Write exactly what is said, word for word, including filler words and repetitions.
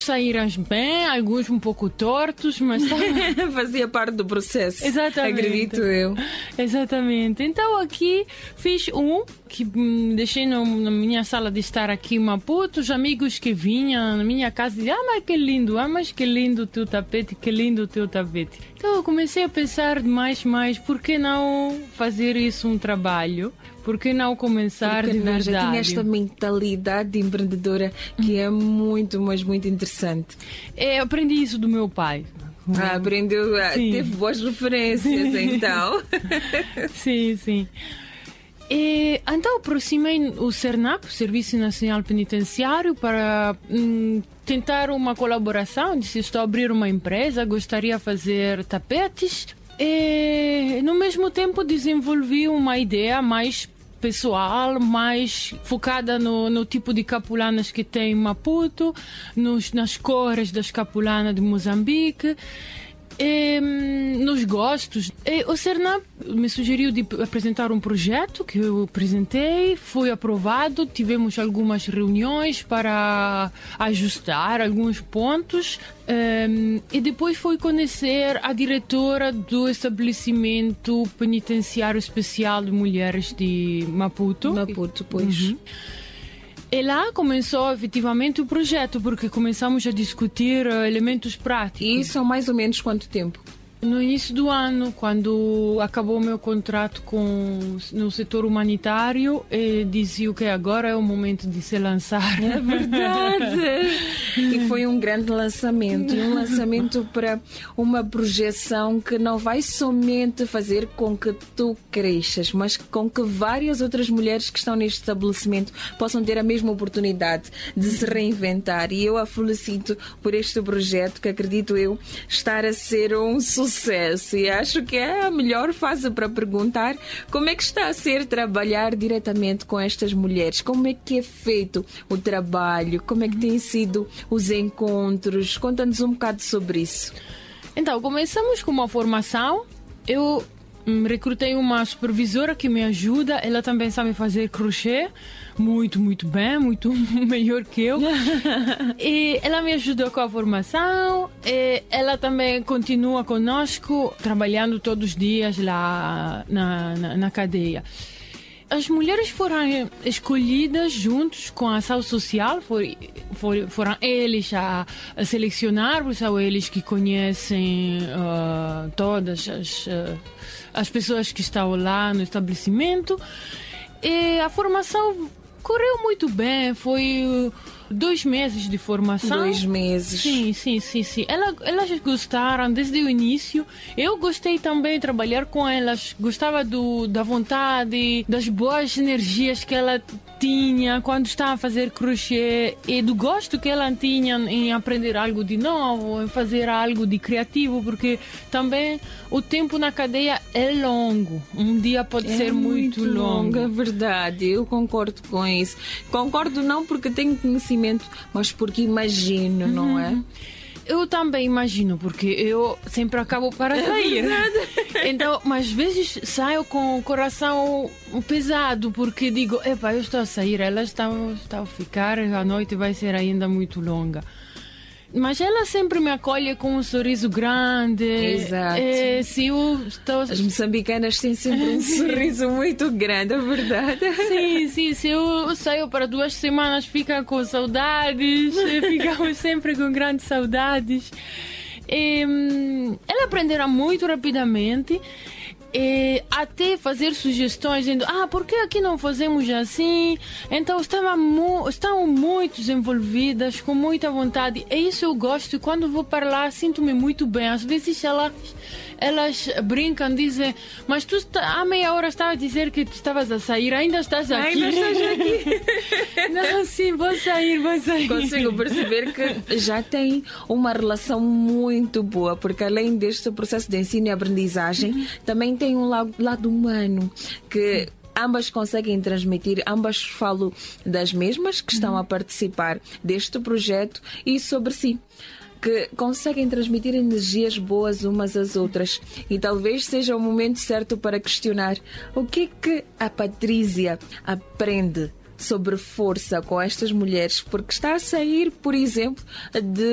saíram bem, alguns um pouco tortos, mas fazia parte do processo. Exatamente. Acredito eu. Exatamente. Então aqui fiz um que hum, deixei no, na minha sala de estar aqui em Maputo. Os amigos que vinham na minha casa diziam: ah, mas que lindo, ah, mas que lindo o teu tapete, que lindo o teu tapete. Então eu comecei a pensar mais, mais, por que não fazer isso um trabalho? Por que não começar Porque de não, verdade? já tinha esta mentalidade empreendedora que é muito, mas muito interessante. É, aprendi isso do meu pai. Ah, aprendeu, Sim. teve boas referências, então. Sim, sim. E, então aproximei o SERNAP, o Serviço Nacional Penitenciário, para hum, tentar uma colaboração. Disse: estou a abrir uma empresa, gostaria de fazer tapetes. E, no mesmo tempo, desenvolvi uma ideia mais pessoal, mais focada no, no tipo de capulanas que tem em Maputo, nos, nas cores das capulanas de Moçambique, e, nos gostos. E o SERNAP me sugeriu de apresentar um projeto que eu apresentei, foi aprovado, tivemos algumas reuniões para ajustar alguns pontos. Um, e depois fui conhecer a diretora do estabelecimento penitenciário especial de mulheres de Maputo. Maputo, pois. Uhum. E lá começou efetivamente o projeto, porque começamos a discutir uh, elementos práticos. E isso há mais ou menos quanto tempo? No início do ano, quando acabou o meu contrato com, no setor humanitário, e dizia que agora é o momento de se lançar. É verdade! E foi um grande lançamento. E um lançamento para uma projeção que não vai somente fazer com que tu cresças, mas com que várias outras mulheres que estão neste estabelecimento possam ter a mesma oportunidade de se reinventar. E eu a felicito por este projeto, que acredito eu estar a ser um sucesso. Sucesso. E acho que é a melhor fase para perguntar como é que está a ser trabalhar diretamente com estas mulheres, como é que é feito o trabalho, como é que têm sido os encontros. Conta-nos um bocado sobre isso. Então, começamos com uma formação. Eu hum, recrutei uma supervisora que me ajuda, ela também sabe fazer crochê muito, muito bem, muito melhor que eu. E ela me ajudou com a formação. E ela também continua conosco, trabalhando todos os dias lá na, na, na cadeia. As mulheres foram escolhidas juntos com a ação social, foi, foi, foram eles a, a selecionar, porque são eles que conhecem uh, todas as, uh, as pessoas que estão lá no estabelecimento. E a formação correu muito bem, foi dois meses de formação. Dois meses. Sim, sim, sim, sim. Elas, elas gostaram desde o início. Eu gostei também de trabalhar com elas. Gostava do, da vontade, das boas energias que ela tinha quando estava a fazer crochê e do gosto que ela tinha em aprender algo de novo, em fazer algo de criativo, porque também o tempo na cadeia é longo. Um dia pode é ser muito, muito longo. É verdade, eu concordo com isso. Concordo não porque tenho conhecimento, mas porque imagino, uhum. não é? Eu também imagino, porque eu sempre acabo para sair. É então, mas às vezes saio com o coração pesado, porque digo, epa, eu estou a sair, elas estão, estão a ficar, a noite vai ser ainda muito longa. Mas ela sempre me acolhe com um sorriso grande. Exato. É, se eu estou... As moçambicanas têm sempre um sorriso muito grande, é verdade. Sim, sim. Se eu saio para duas semanas, fica com saudades. Ficamos sempre com grandes saudades. E, ela aprenderá muito rapidamente. E até fazer sugestões, dizendo, ah, por que aqui não fazemos assim? Então estava mu- estavam muito envolvidas, com muita vontade. E isso eu gosto, e quando vou para lá sinto-me muito bem. Às vezes elas, elas brincam, dizem, mas tu está, há meia hora estava a dizer que tu estavas a sair, ainda estás aqui. Ainda estás aqui. Não, sim, vou sair, vou sair. Consigo perceber que já tem uma relação muito boa, porque além deste processo de ensino e aprendizagem, uhum. também tem um lado, lado humano que ambas conseguem transmitir, ambas falam das mesmas que estão a participar deste projeto e sobre si, que conseguem transmitir energias boas umas às outras. E talvez seja o momento certo para questionar o que é que a Patrícia aprende sobre força com estas mulheres, porque está a sair, por exemplo, de